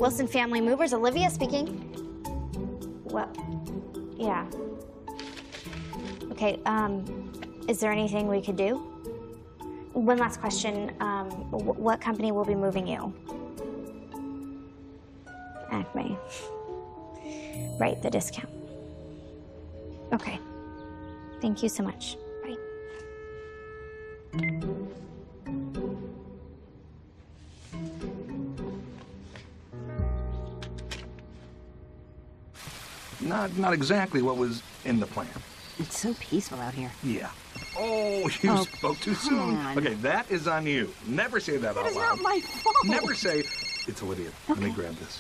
Wilson Family Movers, Olivia speaking. Well, yeah. Okay, is there anything we could do? One last question. What company will be moving you? Acme. Right, the discount. Okay. Thank you so much. Bye. Not exactly what was in the plan. It's so peaceful out here. Yeah. Oh, you spoke too soon. Okay, that is on you. Never say that out loud. That is not my fault. Never say, it's Olivia. Okay. Let me grab this.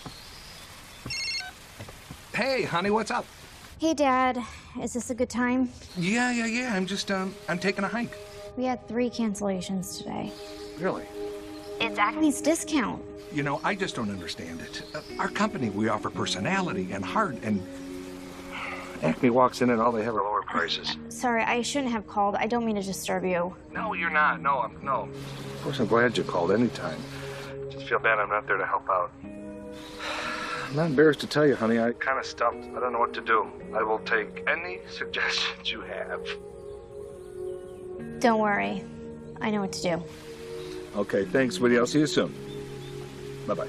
Hey, honey, what's up? Hey, Dad. Is this a good time? Yeah. I'm just, I'm taking a hike. We had 3 cancellations today. Really? It's Acme's discount. You know, I just don't understand it. Our company, we offer personality and heart, and Acme walks in and all they have are lower prices. Sorry, I shouldn't have called. I don't mean to disturb you. No, you're not. No. Of course, I'm glad you called anytime. Just feel bad I'm not there to help out. I'm not embarrassed to tell you, honey. I kind of stumped. I don't know what to do. I will take any suggestions you have. Don't worry. I know what to do. Okay, thanks, sweetie. I'll see you soon. Bye-bye.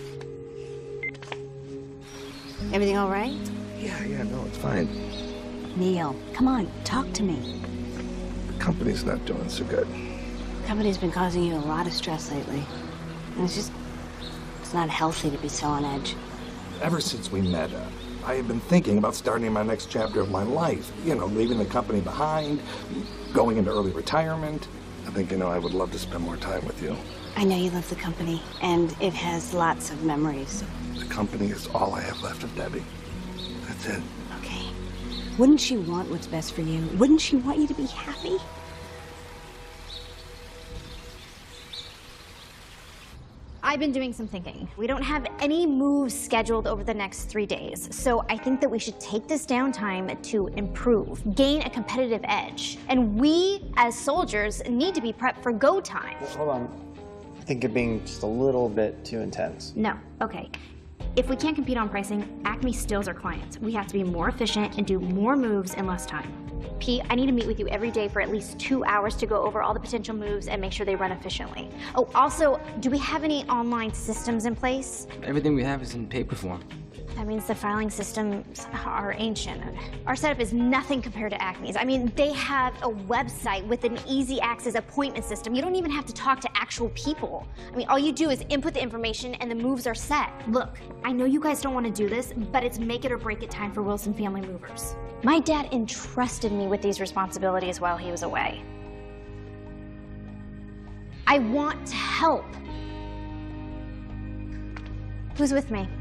Everything all right? Yeah, no, it's fine. Neil, come on, talk to me. The company's not doing so good. The company's been causing you a lot of stress lately. And it's not healthy to be so on edge. Ever since we met, I have been thinking about starting my next chapter of my life. You know, leaving the company behind, going into early retirement. I think, I would love to spend more time with you. I know you love the company, and it has lots of memories. The company is all I have left of Debbie. That's it. Okay. Wouldn't she want what's best for you? Wouldn't she want you to be happy? I've been doing some thinking. We don't have any moves scheduled over the next 3 days, so I think that we should take this downtime to improve, gain a competitive edge. And we, as soldiers, need to be prepped for go time. Hold on. I think you're being just a little bit too intense. No, okay. If we can't compete on pricing, Acme steals our clients. We have to be more efficient and do more moves in less time. Pete, I need to meet with you every day for at least 2 hours to go over all the potential moves and make sure they run efficiently. Oh, also, do we have any online systems in place? Everything we have is in paper form. That means the filing systems are ancient. Our setup is nothing compared to Acme's. I mean, they have a website with an easy access appointment system. You don't even have to talk to actual people. I mean, all you do is input the information and the moves are set. Look, I know you guys don't want to do this, but it's make it or break it time for Wilson Family Movers. My dad entrusted me with these responsibilities while he was away. I want to help. Who's with me?